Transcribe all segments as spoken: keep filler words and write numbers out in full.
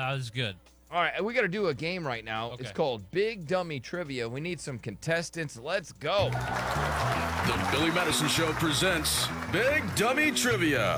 Yeah, that's good. All right, we got to do a game right now. Okay. It's called Big Dummy Trivia. We need some contestants. Let's go. The Billy Madison Show presents Big Dummy Trivia.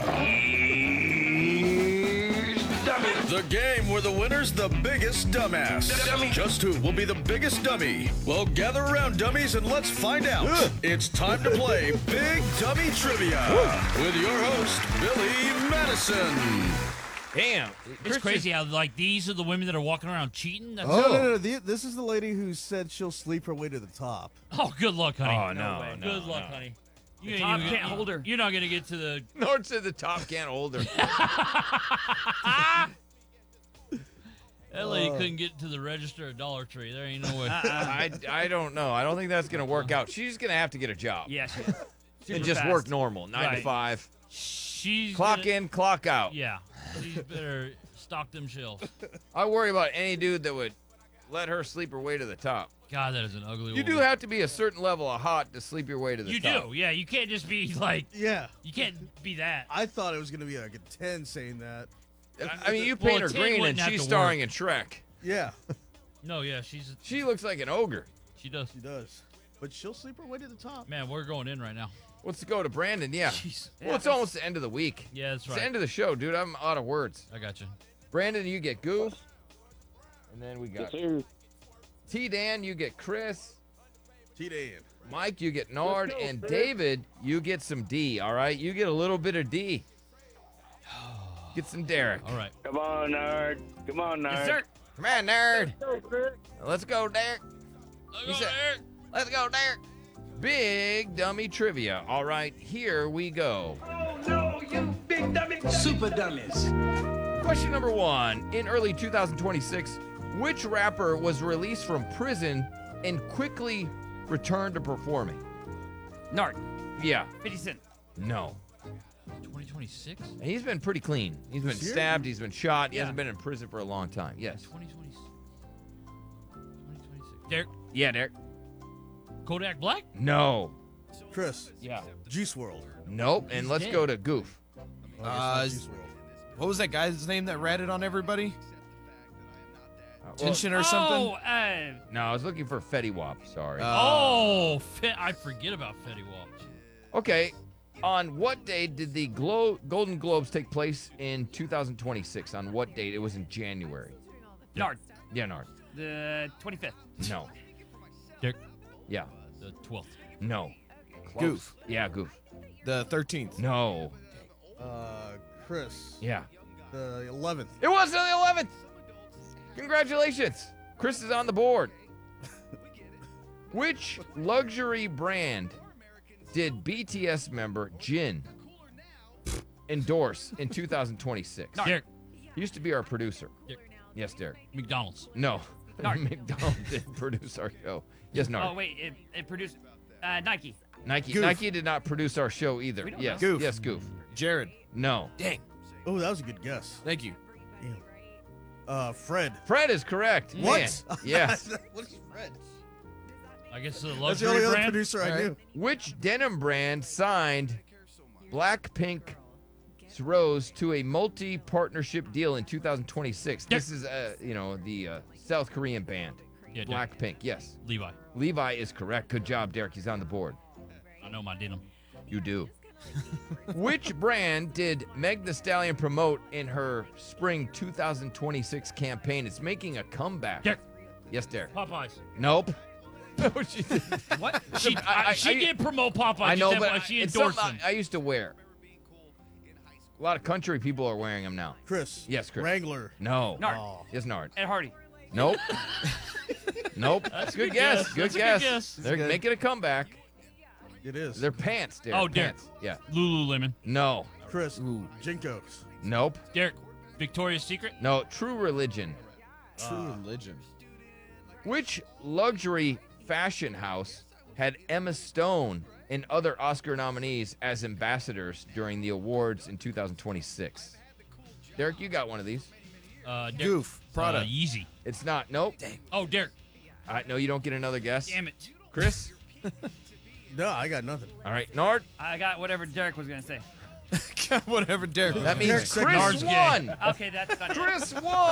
The game where the winner's the biggest dumbass. Just who will be the biggest dummy? Well, gather around, dummies, and let's find out. It's time to play Big Dummy Trivia with your host, Billy Madison. Damn. It's crazy how, like, these are the women that are walking around cheating. That's No, no, no, no. The, this is the lady who said she'll sleep her way to the top. Oh, good luck, honey. Oh, no, way. no. Good luck, no. honey. The ain't top even can't gonna- hold her. You're not going to get to the... Nord said the top can't hold her. That lady couldn't get to the register at Dollar Tree. There ain't no way. I, I don't know. I don't think that's going to work out. She's going to have to get a job. Yeah, she is. And Super just fast. work normal, nine to Right. five. She's Clock gonna- in, clock out. Yeah. She's better stock them shelves. I worry about any dude that would let her sleep her way to the top. God, that is an ugly You do woman. have to be a certain level of hot to sleep your way to the You top. do, yeah. You can't just be like, Yeah. you can't be that. I thought it was going to be like a ten saying that. I I mean, you Well, paint her Tim green and wouldn't have she's to starring work. in Shrek. Yeah, No, yeah, she's She looks like an ogre. she does. she does. But she'll sleep her way to the top. Man, we're going in right now. Let's go to Brandon. Yeah. Jeez. Well, it's almost the end of the week. Yeah, that's It's right. the end of the show, dude. I'm out of words. I got you. Brandon, you get Goof. And then we got T Dan, you get Chris. T-Dan. Mike, you get Nard. And David, you get some D, all right? You get a little bit of D. Get some Derek. All right. Come on, nerd. Come on, nerd. Yes, sir. Come on, nerd. Let's go, Derek. Let's He go said- there. Let's go, Derek. Big dummy trivia. All right, here we go. Super dummies. Question number one. In early two thousand twenty-six, which rapper was released from prison and quickly returned to performing? Nard. Yeah. fifty Cent. No. twenty twenty-six? He's been pretty clean. He's been This year? stabbed. He's been shot. He Yeah. hasn't been in prison for a long time. Yes. twenty twenty-six. twenty twenty-six. Derek, Yeah, Derek. Kodak Black? No. Chris. Yeah. Juice world. Nope. And He's let's dead. go to Goof. Oh, I guess Uh, not is- Juice world. What was that guy's name that ratted on everybody? Uh, well, Tension or Oh, something? uh, no, I was looking for Fetty Wap. Sorry. Uh, oh, Fe- I forget about Fetty Wap. Okay, on what day did the Glo- Golden Globes take place in two thousand twenty-six? On what date? It was in January. Nard. Yeah, Nard. The twenty-fifth. No. Derek, Yeah. the twelfth. No. Close. Goof. Yeah, Goof. The thirteenth. No. Uh, Chris. Yeah. The eleventh. It was the eleventh. Congratulations. Chris is on the board. Which luxury brand did B T S member Jin endorse in two thousand twenty-six? Derek, Used to be our producer. Derek, Yes, Derek. McDonald's. No. Nard. McDonald's didn't produce our show. Yes, Nard. Oh, wait. It, it produced uh, Nike. Nike. Goof. Nike did not produce our show either. We don't Yes. know. Goof. Yes, Goof. Jared. No. Dang. Oh, that was a good guess. Thank you. Uh, Fred. Fred is correct. What? Man. Yes. What is Fred? I guess the That's the luxury only other brand. producer I All right. knew. Which denim brand signed Blackpink's Rose to a multi-partnership deal in two thousand twenty-six? This is, uh, you know, the uh, South Korean band. Yeah, Derek. Blackpink. Yes. Levi. Levi is correct. Good job, Derek. He's on the board. I know my denim. You do. Which brand did Meg Thee Stallion promote in her spring two thousand twenty-six campaign? It's making a comeback. Derek. Yes, Derek. Popeyes. Nope. No, she didn't. What? She, I- I- she I- did promote Popeyes. I know, That's but why she it's endorsed something them. I, I used to wear. A lot of country people are wearing them now. Chris. Yes, Chris. Wrangler. No. Nard. Oh. Yes, Nard. Ed Hardy. Nope. Nope. That's a good good guess. guess. Good That's a good guess. guess. They're good. making a comeback. It is. They're pants, Derek. Oh, Derek. Pants. Yeah. Lululemon. No. Chris. Jinkos. Nope. Derek. Victoria's Secret. No. True Religion. True religion. Which luxury fashion house had Emma Stone and other Oscar nominees as ambassadors during the awards in two thousand twenty-six? Derek, you got one of these. Uh, Derek. Goof. Prada. Uh, Yeezy. It's not. Nope. Oh, Derek. All right, no, you don't get another guess. Damn it. Chris? No, I got nothing. All right, Nard. I got whatever Derek was going to say. Whatever, Derek. That means Derek said Chris Nard's gay. won. Okay, that's not it. Chris won.